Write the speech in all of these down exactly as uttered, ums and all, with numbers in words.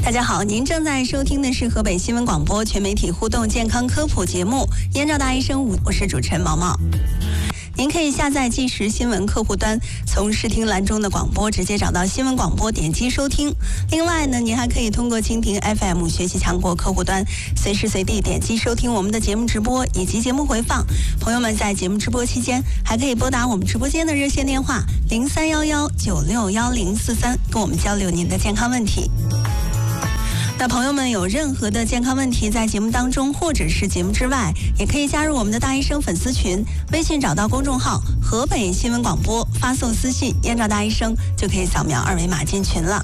大家好，您正在收听的是河北新闻广播全媒体互动健康科普节目《燕赵大医生》，我是主持人毛毛。您可以下载即时新闻客户端，从视听栏中的广播直接找到新闻广播，点击收听。另外呢，您还可以通过蜻蜓 F M 学习强国客户端，随时随地点击收听我们的节目直播以及节目回放。朋友们在节目直播期间，还可以拨打我们直播间的热线电话零三幺幺九六幺零四三，跟我们交流您的健康问题。那朋友们有任何的健康问题，在节目当中或者是节目之外，也可以加入我们的大医生粉丝群，微信找到公众号河北新闻广播，发送私信燕赵大医生，就可以扫描二维码进群了。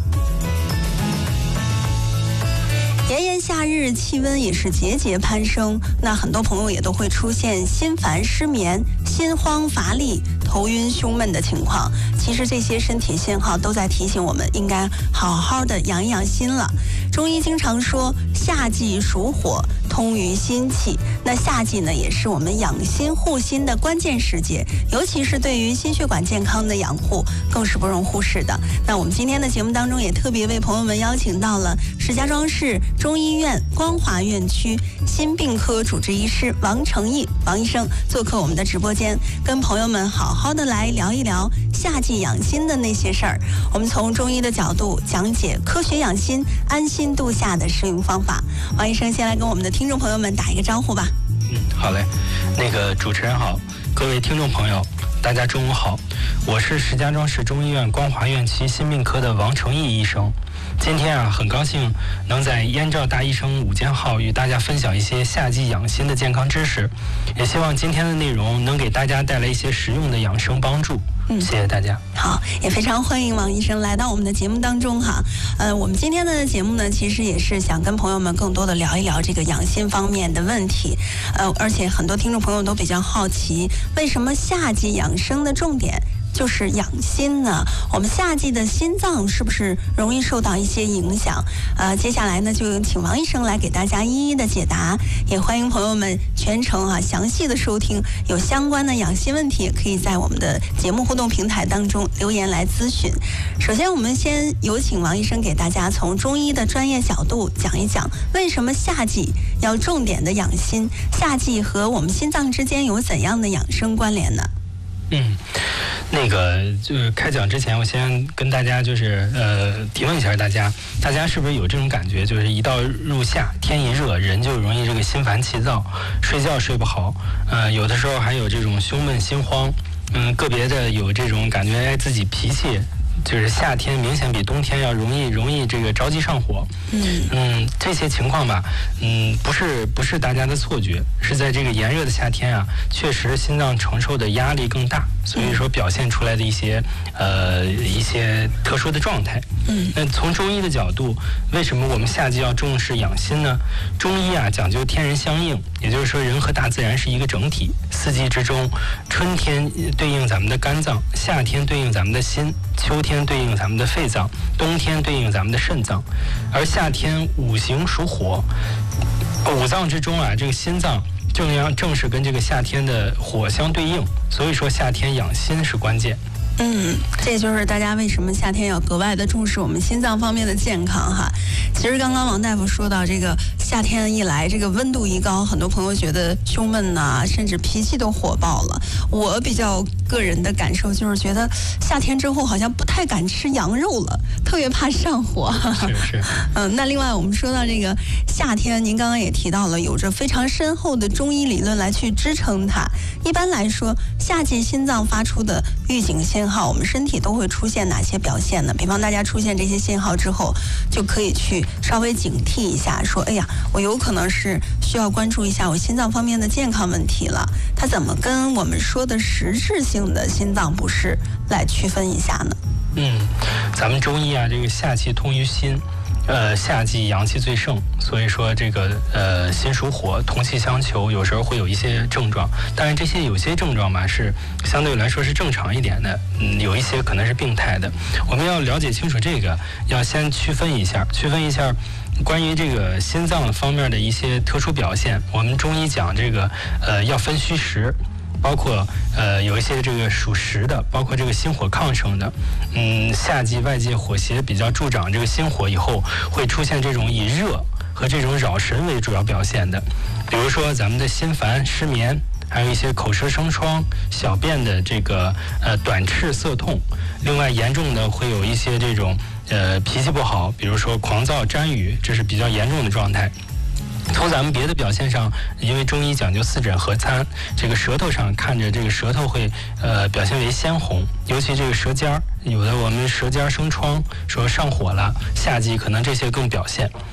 炎炎夏日，气温也是节节攀升，那很多朋友也都会出现心烦失眠、心慌乏力、头晕胸闷的情况。其实这些身体信号都在提醒我们应该好好的养一养心了。中医经常说夏季属火，通于心气，那夏季呢也是我们养心护心的关键时节，尤其是对于心血管健康的养护更是不容忽视的。那我们今天的节目当中也特别为朋友们邀请到了石家庄市中医院光华院区心病科主治医师王成义王医生做客我们的直播间，跟朋友们好好的来聊一聊夏季养心的那些事儿。我们从中医的角度讲解科学养心、安心度夏的适用方法。王医生先来跟我们的听众朋友们打一个招呼吧。 嗯，好嘞。那个主持人好，各位听众朋友，大家中午好，我是石家庄市中医院光华院区心病科的王成义医生。今天啊，很高兴能在燕赵大医生午间号与大家分享一些夏季养心的健康知识，也希望今天的内容能给大家带来一些实用的养生帮助。嗯，谢谢大家。 好，也非常欢迎王医生来到我们的节目当中哈。呃，我们今天的节目呢，其实也是想跟朋友们更多的聊一聊这个养心方面的问题。呃，而且很多听众朋友都比较好奇，为什么夏季养生的重点就是养心呢？我们夏季的心脏是不是容易受到一些影响？呃，接下来呢，就请王医生来给大家一一的解答。也欢迎朋友们全程啊详细的收听，有相关的养心问题，也可以在我们的节目互动平台当中留言来咨询。首先，我们先有请王医生给大家从中医的专业角度讲一讲，为什么夏季要重点的养心？夏季和我们心脏之间有怎样的养生关联呢？ 嗯，那个就是开讲之前，我先跟大家就是呃提问一下大家，大家是不是有这种感觉，就是一到入夏，天一热，人就容易这个心烦气躁，睡觉睡不好，呃，有的时候还有这种胸闷心慌，嗯，个别的有这种感觉，哎，自己脾气就是夏天明显比冬天要容易容易这个着急上火，嗯嗯，这些情况吧，嗯，不是不是大家的错觉，是在这个炎热的夏天啊，确实心脏承受的压力更大，所以说表现出来的一些呃一些特殊的状态。嗯，那从中医的角度，为什么我们夏季要重视养心呢？中医啊讲究天人相应，也就是说人和大自然是一个整体。四季之中，春天对应咱们的肝脏，夏天对应咱们的心，秋天对应咱们的肺脏，冬天对应咱们的肾脏。而夏天五行属火，五脏之中啊，这个心脏正要正是跟这个夏天的火相对应，所以说夏天养心是关键。 嗯，这就是大家为什么夏天要格外的重视我们心脏方面的健康哈。其实刚刚王大夫说到这个夏天一来，这个温度一高，很多朋友觉得胸闷呐、啊，甚至脾气都火爆了。我比较个人的感受就是觉得夏天之后好像不太敢吃羊肉了，特别怕上火。 是是。 嗯，那另外我们说到这个夏天，您刚刚也提到了，有着非常深厚的中医理论来去支撑它。一般来说，夏季心脏发出的预警信号，我们身体都会出现哪些表现呢？比方大家出现这些信号之后，就可以去稍微警惕一下，说哎呀，我有可能是需要关注一下我心脏方面的健康问题了。它怎么跟我们说的实质性的心脏不适来区分一下呢？ 嗯，咱们中医啊，这个夏气通于心。呃，夏季阳气最盛，所以说这个呃心属火，同气相求，有时候会有一些症状，但是这些有些症状嘛是相对来说是正常一点的，嗯，有一些可能是病态的。我们要了解清楚这个，要先区分一下，区分一下关于这个心脏方面的一些特殊表现。我们中医讲这个呃要分虚实。 包括呃有一些这个属实的，包括这个心火亢盛的，嗯，夏季外界火邪比较助长这个心火以后，会出现这种以热和这种扰神为主要表现的，比如说咱们的心烦、失眠，还有一些口舌生疮、小便的这个呃短赤涩痛，另外严重的会有一些这种呃脾气不好，比如说狂躁、沾雨，这是比较严重的状态。从咱们别的表现上，因为中医讲究四诊合参，这个舌头上看着这个舌头会呃表现为鲜红，尤其这个舌尖儿，有的我们舌尖生疮，说上火了，夏季可能这些更表现。